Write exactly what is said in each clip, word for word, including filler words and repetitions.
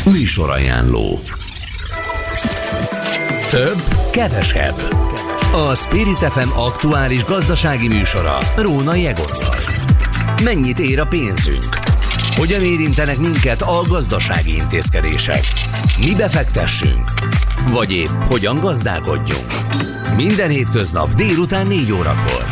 Műsorajánló. Több, kevesebb. A Spirit ef em aktuális gazdasági műsora Rónai Egonnal. Mennyit ér a pénzünk? Hogyan érintenek minket a gazdasági intézkedések? Mi befektessünk? Vagy épp hogyan gazdálkodjunk? Minden hétköznap délután négy órakor.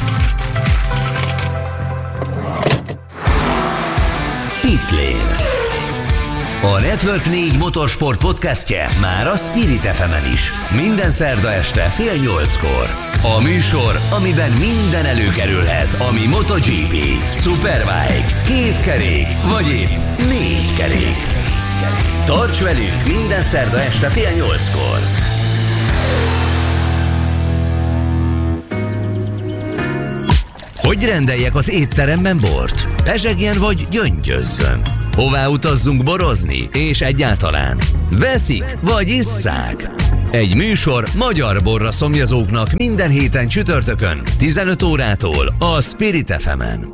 Pitlane. A Network négy motorsport podcastje már a Spirit ef emen is. Minden szerda este fél nyolckor. A műsor, amiben minden előkerülhet, ami MotoGP, Superbike, két kerék, vagy épp négy kerék. Tarts velünk minden szerda este fél nyolckor. Hogy rendeljek az étteremben bort? Pezsegjen vagy gyöngyözzön? Hová utazzunk borozni? És egyáltalán veszik vagy isszák? Egy műsor magyar borra szomjazóknak minden héten csütörtökön tizenöt órától a Spirit ef emen.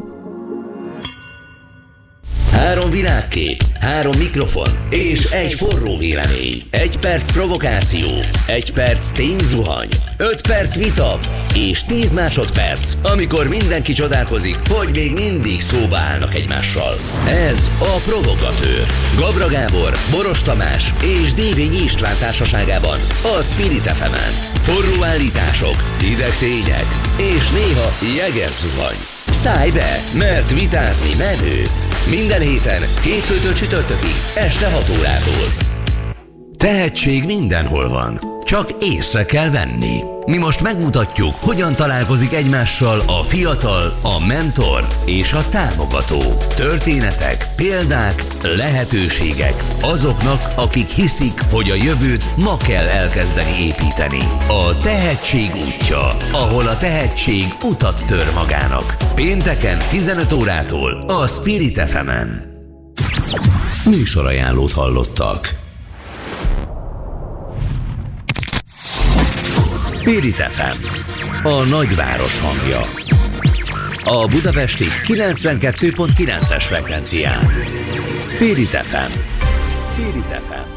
Három világkép, három mikrofon és egy forró vélemény. Egy perc provokáció, egy perc tényzuhany, öt perc vita és tíz másodperc, amikor mindenki csodálkozik, hogy még mindig szóba állnak egymással. Ez a Provogatőr. Gabra Gábor, Boros Tamás és Dévényi István társaságában a Spirit ef emen. Forró állítások, hideg tények és néha jeger zuhany. Szállj be, mert vitázni menő. Minden héten, hétfőtől csütörtökig, este hat órától. Tehetség mindenhol van, csak észre kell venni. Mi most megmutatjuk, hogyan találkozik egymással a fiatal, a mentor és a támogató. Történetek, példák, lehetőségek azoknak, akik hiszik, hogy a jövőt ma kell elkezdeni építeni. A tehetség útja, ahol a tehetség utat tör magának. Pénteken tizenöt órától a Spirit ef emen. Műsorajánlót hallottak. Spirit ef em, a nagyváros hangja. A budapesti kilencvenkettő pont kilences frekvencián. Spirit ef em. Spirit ef em.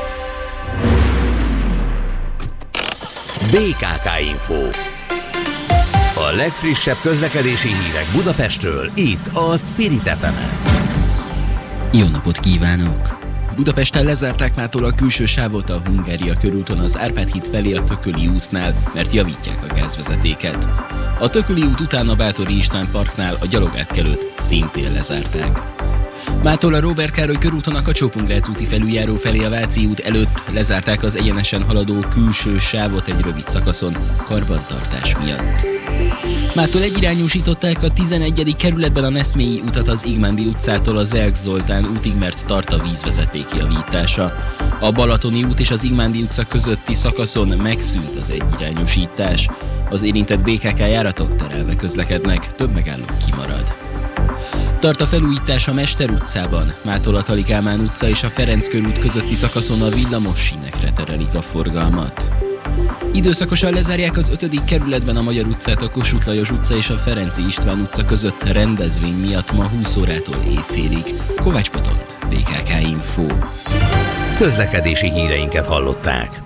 bé ká ká Info. A legfrissebb közlekedési hírek Budapestről, itt a Spirit ef emen. Jó napot kívánok! Budapesten lezárták mától a külső sávot a Hungária körúton az Árpád híd felé a Tököli útnál, mert javítják a gázvezetéket. A Tököli út után a Báthori István parknál a gyalogátkelőt szintén lezárták. Mától a Róbert Károly körúton a Kacsó-Pongrác úti felüljáró felé a Váci út előtt lezárták az egyenesen haladó külső sávot egy rövid szakaszon karbantartás miatt. Mától egyirányúsították a tizenegyedik kerületben a Neszmélyi utat az Igmándi utcától a Zelk Zoltán útig, mert tart a vízvezeték javítása. A Balatoni út és az Igmándi utca közötti szakaszon megszűnt az egyirányúsítás. Az érintett bé ká ká járatok terelve közlekednek, több megálló kimarad. Tart a felújítás a Mester utcában, mától a Tali Kálmán utca és a Ferenc körút közötti szakaszon a villamos sínekre terelik a forgalmat. Időszakosan lezárják az ötödik kerületben a Magyar utcát, a Kossuth Lajos utca és a Ferenczy István utca között rendezvény miatt ma húsz órától éjfélig. Kovács Botont, bé ká ká Info. Közlekedési híreinket hallották.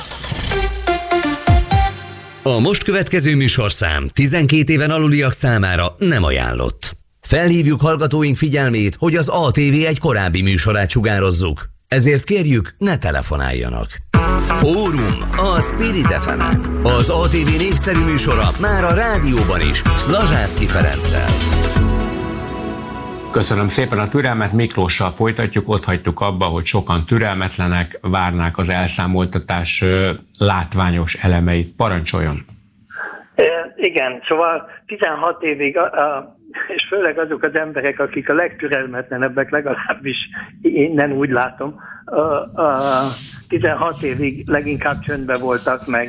A most következő műsorszám tizenkét éven aluliak számára nem ajánlott. Felhívjuk hallgatóink figyelmét, hogy az á té vé egy korábbi műsorát sugározzuk. Ezért kérjük, ne telefonáljanak. Fórum a Spirit ef emen. Az á té vé népszerű műsora már a rádióban is, Szlazsászky Ferenccel. Köszönöm szépen a türelmet, Miklóssal folytatjuk, ott hagytuk abba, hogy sokan türelmetlenek, várnák az elszámoltatás látványos elemeit. Parancsoljon! Igen, szóval tizenhat évig, a, a, és főleg azok az emberek, akik a legtürelmetlenebbek, legalábbis innen úgy látom, a, a tizenhat évig leginkább csöndben voltak, meg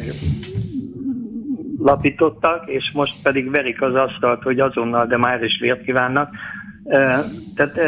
lapítottak, és most pedig verik az asztalt, hogy azonnal, de már is vért kívánnak. Tehát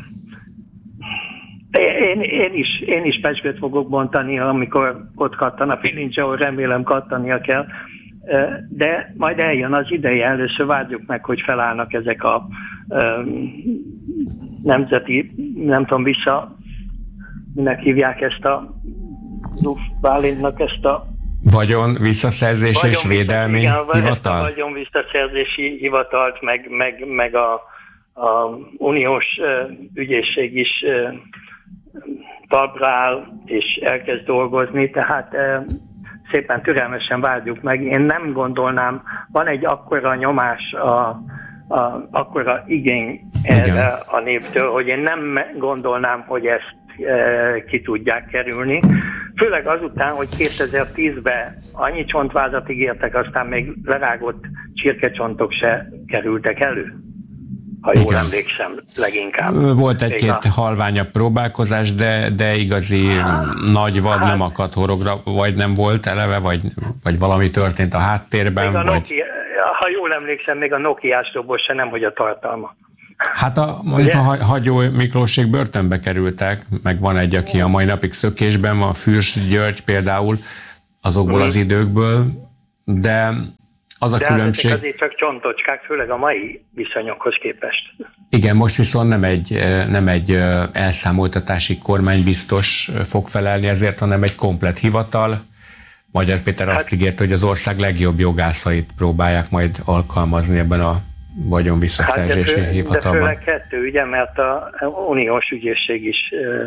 én, én, is, én is pezsgőt fogok bontani, amikor ott kattan a pilincs, ahol remélem kattania kell. De majd eljön az ideje, először várjuk meg, hogy felállnak ezek a um, nemzeti, nem tudom, vissza minek hívják ezt a Zsuf Bálintnak ezt a vagyon visszaszerzési és védelmi igen, hivatal? A vagyon visszaszerzési hivatalt, meg, meg, meg a, a uniós uh, ügyészség is uh, talpra áll, és elkezd dolgozni, tehát uh, szépen türelmesen várjuk meg. Én nem gondolnám, van egy akkora nyomás, a, a, akkora igény erre a néptől, hogy én nem gondolnám, hogy ezt e, ki tudják kerülni. Főleg azután, hogy kétezer-tízben annyi csontvázat ígértek, aztán még lerágott csirkecsontok se kerültek elő. Ha jól Igen. emlékszem, leginkább. Volt egy-két a... halványabb próbálkozás, de, de igazi hát, nagy vad hát, nem akadt horogra, vagy nem volt eleve, vagy, vagy valami történt a háttérben. A vagy... Nokia, ha jól emlékszem, még a Nokiás doboz se, nem hogy a tartalma. Hát a, mondjuk a Hagyó Miklósék börtönbe kerültek, meg van egy, aki a mai napig szökésben van, Fürst György például, azokból mm. az időkből, de... Az a De különbség... azért csak csontocskák, főleg a mai viszonyokhoz képest. Igen, most viszont nem egy, nem egy elszámoltatási kormánybiztos fog felelni ezért, hanem egy komplett hivatal. Magyar Péter hát, azt ígérte, hogy az ország legjobb jogászait próbálják majd alkalmazni ebben a vagyon visszaszerzési hát hivatalban. De főleg kettő, ugye, mert a uniós ügyészség is...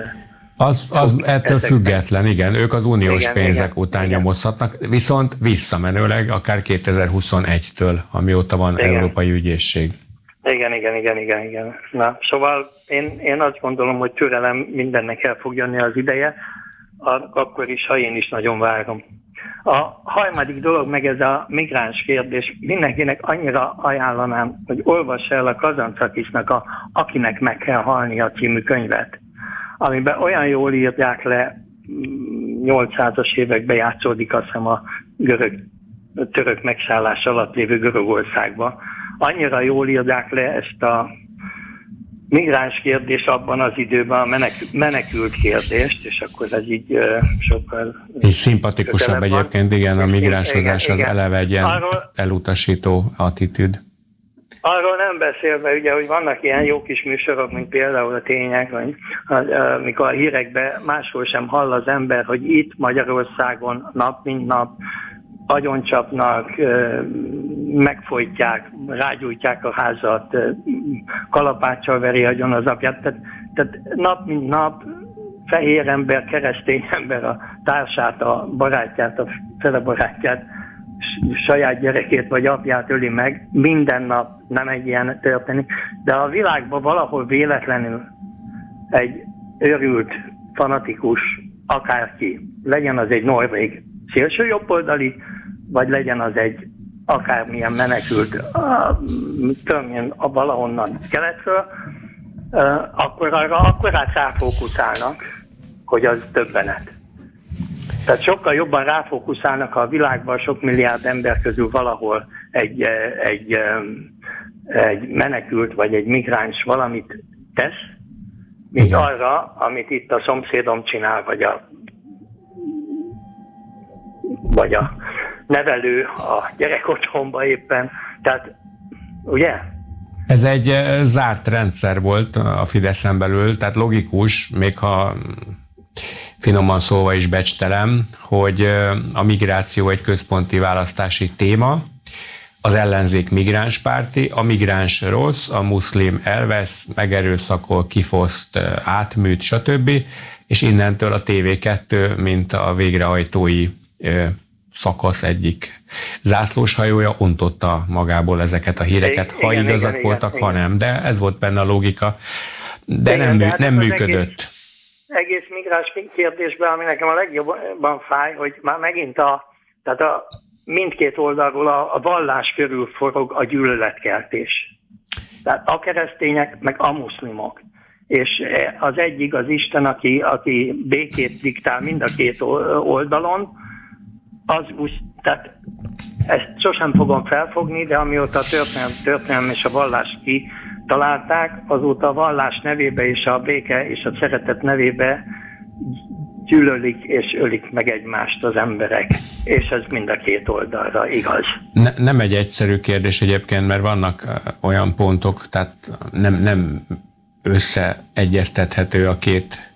Az, az ettől független, igen, ők az uniós igen, pénzek igen, után igen. nyomozhatnak, viszont visszamenőleg akár kétezer-huszonegytől, amióta van igen. Európai Ügyészség. Igen, igen, igen, igen, igen. Na, szóval én, én azt gondolom, hogy türelem mindennek el fog jönni az ideje, akkor is, ha én is nagyon várom. A harmadik dolog meg ez a migráns kérdés. Mindenkinek annyira ajánlanám, hogy olvassa el a Kazantzakisnak a Akinek meg kell halnia című könyvet, amiben olyan jól írják le, nyolcszázas években játszódik, azt hiszem, a görög, a török megszállás alatt lévő Görögországban. Annyira jól írják le ezt a migráns kérdést abban az időben, a menek, menekült kérdést, és akkor ez így uh, sokkal... És szimpatikusabb egyébként, igen, a migránsozás az eleve egy ilyen arról, elutasító attitűd. Arról nem beszélve, ugye, hogy vannak ilyen jó kis műsorok, mint például a Tények, hogy amikor a hírekben máshol sem hall az ember, hogy itt Magyarországon nap mint nap agyoncsapnak, megfojtják, rágyújtják a házat, kalapáccsal veri agyon az apját. Tehát, tehát nap mint nap fehér ember, keresztény ember a társát, a barátját, a fele barátját, saját gyerekét vagy apját öli meg, minden nap nem egy ilyen történik, de a világban valahol véletlenül egy őrült, fanatikus, akárki, legyen az egy norvég szélső jobboldali, vagy legyen az egy akármilyen menekült, tudom, valahonnan keletről, akkor arra akkorát ráfókuszálnak, hogy az döbbenet. Tehát sokkal jobban ráfókuszálnak, ha a világban sok milliárd ember közül valahol egy, egy, egy menekült vagy egy migráns valamit tesz, mint igen. arra, amit itt a szomszédom csinál, vagy a, vagy a nevelő a gyerekotthonba éppen. Tehát, ugye? Ez egy zárt rendszer volt a Fideszen belül, tehát logikus, még ha finoman szólva is becstelen, hogy a migráció egy központi választási téma, az ellenzék migránspárti, a migráns rossz, a muszlim elvesz, megerőszakol, kifoszt, átműt, stb. És innentől a té vé kettő, mint a végrehajtói szakasz egyik zászlóshajója ontotta magából ezeket a híreket, igen, ha igazak igen, voltak, igen, ha nem, de ez volt benne a logika, de igen, nem, de hát nem működött. Egész, egész migráns kérdésben, ami nekem a legjobban fáj, hogy már megint a, tehát a mindkét oldalról a, a vallás körül forog a gyűlöletkeltés. Tehát a keresztények, meg a muszlimok. És az egyik az Isten, aki, aki békét diktál mind a két oldalon, az úgy, tehát ezt sosem fogom felfogni, de amióta a történelem, történelem és a vallás kitalálták, azóta a vallás nevébe és a béke és a szeretet nevébe gyűlölik és ölik meg egymást az emberek. És ez mind a két oldalra igaz. Ne, nem egy egyszerű kérdés egyébként, mert vannak olyan pontok, tehát nem, nem összeegyeztethető a két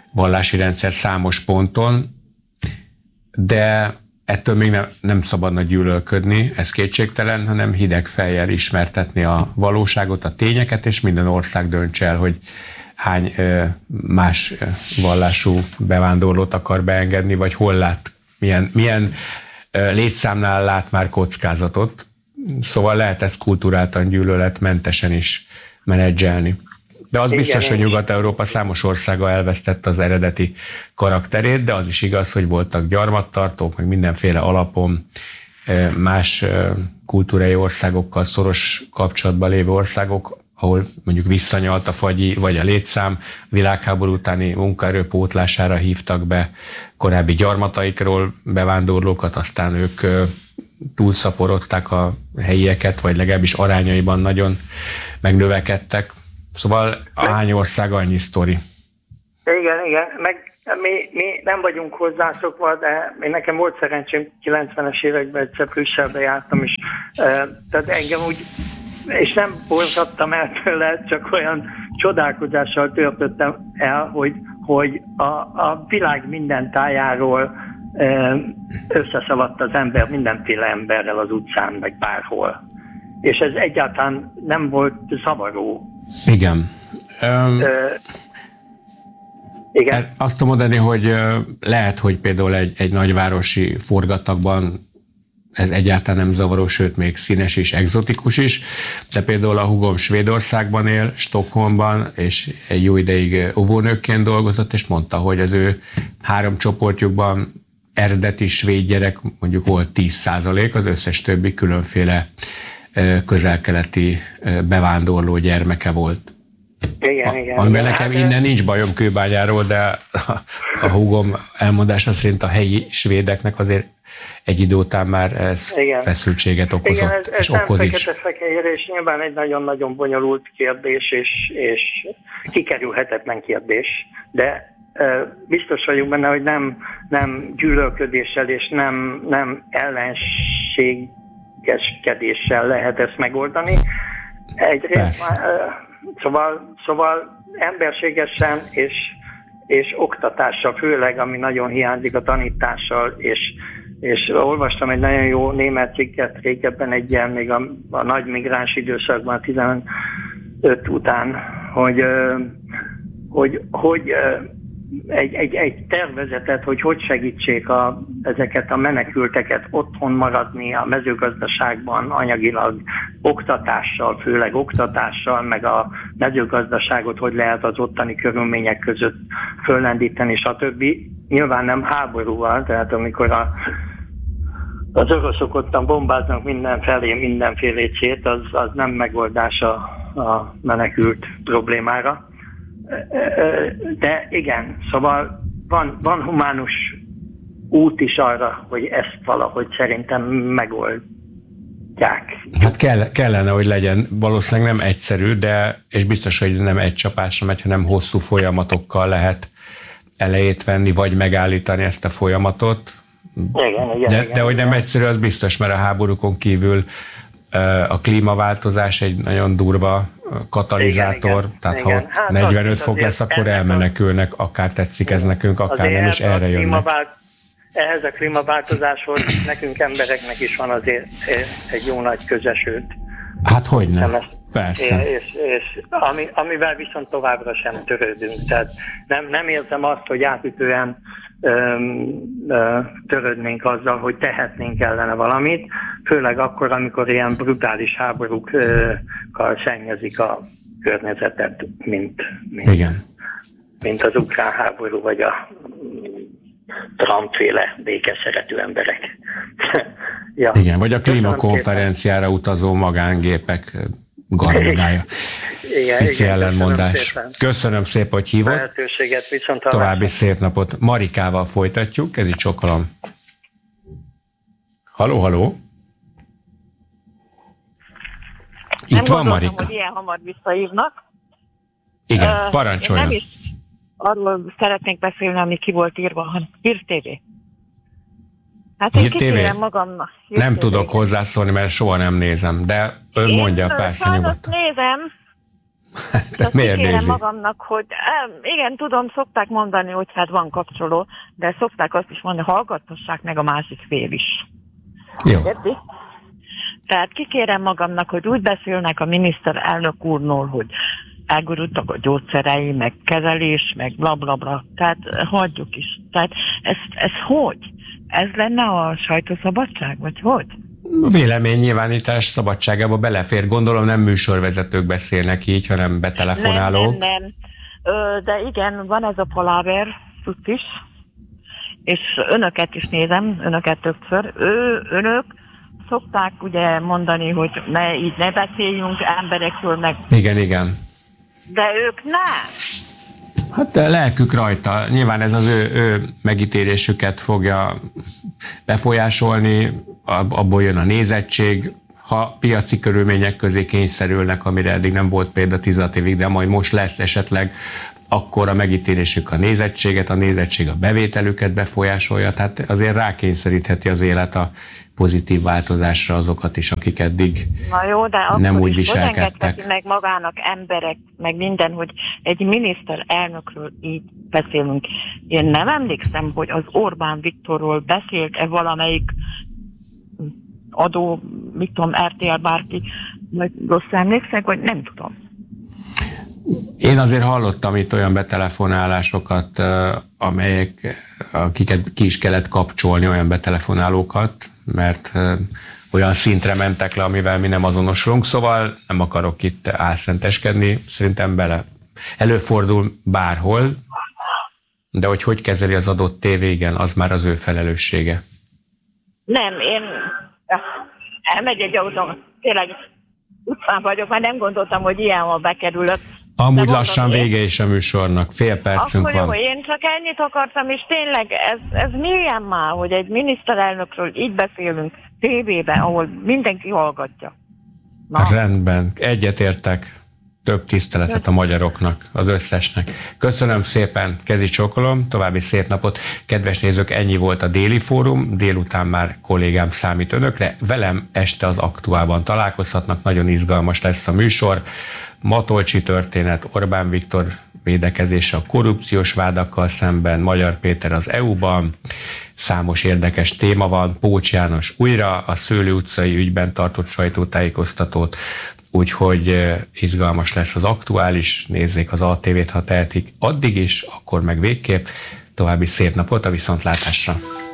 vallási rendszer számos ponton, de ettől még nem, nem szabadna gyűlölködni, ez kétségtelen, hanem hideg fejjel ismertetni a valóságot, a tényeket, és minden ország döntse el, hogy hány más vallású bevándorlót akar beengedni, vagy hol lát, milyen, milyen létszámnál lát már kockázatot. Szóval lehet ezt kulturáltan, gyűlöletmentesen is menedzselni. De az igen, biztos, hogy Nyugat-Európa számos országa elvesztette az eredeti karakterét, de az is igaz, hogy voltak gyarmattartók, meg mindenféle alapon más kultúrai országokkal szoros kapcsolatban lévő országok, ahol mondjuk visszanyalt a fagyi vagy a létszám, világháború utáni munkaerő pótlására hívtak be korábbi gyarmataikról bevándorlókat, aztán ők túlszaporodták a helyieket, vagy legalábbis arányaiban nagyon megnövekedtek. Szóval hány ország, annyi sztori. Igen, igen. Meg mi, mi nem vagyunk hozzászokva, de én nekem volt szerencsém, kilencvenes években egyszer Brüsszelbe jártam, és uh, tehát engem úgy, és nem borzadtam el tőle, csak olyan csodálkozással töltöttem el, hogy, hogy a, a világ minden tájáról uh, összeszaladt az ember mindenféle emberrel az utcán, meg bárhol. És ez egyáltalán nem volt zavaró. Igen. Um, uh, igen. Azt tudom mondani, hogy lehet, hogy például egy, egy nagyvárosi forgatagban ez egyáltalán nem zavaró, sőt még színes és egzotikus is, de például a húgom Svédországban él, Stockholmban, és egy jó ideig óvónőkként dolgozott, és mondta, hogy az ő három csoportjukban eredeti svéd gyerek mondjuk volt tíz százalék, az összes többi különféle közel-keleti bevándorló gyermeke volt. Igen, igen. Amiben nekem innen nincs bajom Kőbányáról, de a, a húgom elmondása szerint a helyi svédeknek azért egy idő után már ez igen. feszültséget okozott, igen, ez, ez és okoz is. Fekete-fehér, és nyilván egy nagyon-nagyon bonyolult kérdés, és, és kikerülhetetlen kérdés, de e, biztos vagyunk benne, hogy nem, nem gyűlölködéssel, és nem, nem ellenségeskedéssel lehet ezt megoldani. Egyrészt már, e, Szóval, szóval emberségesen és, és oktatással, főleg, ami nagyon hiányzik a tanítással, és, és olvastam egy nagyon jó német cikket régebben, egy ilyen még a, a nagy migráns időszakban, a tizenöt után, hogy, hogy, hogy egy, egy, egy tervezetet, hogy hogy segítsék a, ezeket a menekülteket otthon maradni a mezőgazdaságban anyagilag, oktatással, főleg oktatással, meg a mezőgazdaságot hogy lehet az ottani körülmények között föllendíteni, stb. Nyilván nem háborúval, tehát amikor a, az oroszok ottan bombáznak mindenfelé, mindenfélét, az, az nem megoldás a, a menekült problémára. De igen, szóval van, van humánus út is arra, hogy ezt valahogy szerintem megoldják. Hát kell, kellene, hogy legyen. Valószínűleg nem egyszerű, de és biztos, hogy nem egy csapásra megy, hanem hosszú folyamatokkal lehet elejét venni, vagy megállítani ezt a folyamatot. Igen, igen, de, igen, de hogy nem igen. egyszerű, az biztos, mert a háborúkon kívül a klímaváltozás egy nagyon durva katalizátor, igen, tehát igen. ha ott hát negyvenöt fok lesz, akkor elmenekülnek, akár tetszik ez nekünk, akár nem, és erre jönnek. Ehhez a klímaváltozáshoz nekünk embereknek is van azért egy jó nagy közösült. Hát hogyne, persze. És, és, és ami, amivel viszont továbbra sem törődünk. Tehát nem, nem érzem azt, hogy átütően öm, ö, törődnénk azzal, hogy tehetnénk ellene valamit, főleg akkor, amikor ilyen brutális háborúkkal szennyezik a környezetet, mint, mint, Igen. mint az ukrán háború, vagy a Trump-féle békeszerető emberek. ja. Igen, vagy a klímakonferenciára utazó magángépek garmadája. Pici ellenmondás. Köszönöm, köszönöm szépen, hogy hívott. Lehetőséget, viszont további szép napot. Marikával folytatjuk, ez itt Csokolom. Haló, haló. Itt nem van Marika. Hogy ilyen hamar visszahívnak. Igen, uh, parancsoljon. Nem is arról szeretnék beszélni, ami ki volt írva, hanem Hír té vé. Hát én kitérem magamnak. Nem tudok hozzászólni, mert soha nem nézem, de ön én mondja, persze nyugodtan. nézem, Hát, miért nézi? magamnak, hogy igen, tudom, szokták mondani, hogy hát van kapcsoló, de szokták azt is mondani, hallgathassák meg a másik fél is. Jó. Érti? Tehát kikérem magamnak, hogy úgy beszélnek a miniszterelnök úrnól, hogy elgurultak a gyógyszerei, meg kezelés, meg blablabla. Bla, bla. Tehát hagyjuk is. Tehát ez, ez hogy? Ez lenne a sajtószabadság, vagy hogy? A véleménynyilvánítás szabadságába belefér. Gondolom nem műsorvezetők beszélnek így, hanem betelefonálók. Nem, nem, nem. Ö, de igen, van ez a paláver cucc is, és önöket is nézem, önöket többször. Ő, önök szokták ugye mondani, hogy ne, így ne beszéljünk emberekről, meg... Igen, igen. De ők nem. Hát a lelkük rajta. Nyilván ez az ő, ő megítélésüket fogja befolyásolni, abból jön a nézettség. Ha piaci körülmények közé kényszerülnek, amire eddig nem volt példa tíz évig, de majd most lesz esetleg, akkor a megítélésük a nézettséget, a nézettség a bevételüket befolyásolja, tehát azért rákényszerítheti az élet a pozitív változásra azokat is, akik eddig Na jó, de nem akkor úgy is viselkedtek. meg magának emberek, meg minden, hogy egy miniszterelnökről így beszélünk. Én nem emlékszem, hogy az Orbán Viktorról beszélt-e valamelyik adó, mit tudom, er té el bárki, vagy rossz emlékszek, vagy nem tudom. Én azért hallottam itt olyan betelefonálásokat, amelyek, akiket ki is kellett kapcsolni, olyan betelefonálókat, mert olyan szintre mentek le, amivel mi nem azonosulunk, szóval nem akarok itt álszenteskedni, szerintem bele előfordul bárhol, de hogy hogy kezeli az adott tévé, igen, az már az ő felelőssége. Nem, én elmegy egy autó, tényleg utcán vagyok, már nem gondoltam, hogy ilyenhol bekerülök. Amúgy lassan vége is a műsornak, fél percünk akkor van. Jó, én csak ennyit akartam, és tényleg ez, ez milyen már, hogy egy miniszterelnökről így beszélünk tévében, ahol mindenki hallgatja. Na. Rendben, egyetértek. Több tiszteletet a magyaroknak, az összesnek. Köszönöm szépen, kezi csókolom, további szép napot. Kedves nézők, ennyi volt a Déli Fórum, délután már kollégám számít önökre, velem este az Aktuálban találkozhatnak, nagyon izgalmas lesz a műsor. Matolcsi történet, Orbán Viktor védekezése a korrupciós vádakkal szemben, Magyar Péter az é u-ban, számos érdekes téma van, Pócs János újra a Szőlő utcai ügyben tartott sajtótájékoztatót, úgyhogy izgalmas lesz az Aktuális, nézzék az á té vét, ha tehetik addig is, akkor meg végképp. További szép napot, a viszontlátásra!